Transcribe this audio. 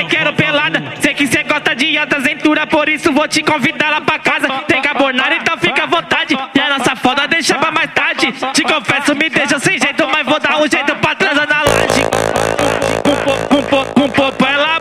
quero pelada. Sei que cê gosta de alta cintura, por isso vou te convidar lá pra casa. Tem carbonara, então fica à vontade. E a nossa foda deixa pra mais tarde. Te confesso, me deixa sem jeito, mas vou dar um jeito pra transar na laje. Com popo ela